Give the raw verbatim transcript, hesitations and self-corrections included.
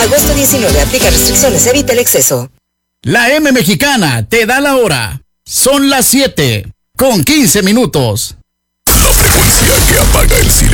Agosto diecinueve. Aplica restricciones. Evita el exceso. La M Mexicana te da la hora. Son las siete con quince minutos. La frecuencia que apaga el silencio.